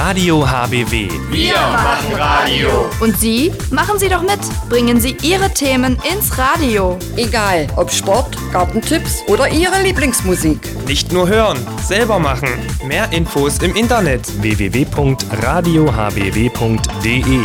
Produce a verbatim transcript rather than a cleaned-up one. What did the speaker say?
Radio H B W. Wir machen Radio. Und Sie? Machen Sie doch mit. Bringen Sie Ihre Themen ins Radio. Egal, ob Sport, Gartentipps oder Ihre Lieblingsmusik. Nicht nur hören, selber machen. Mehr Infos im Internet w w w punkt radio h b w punkt d e.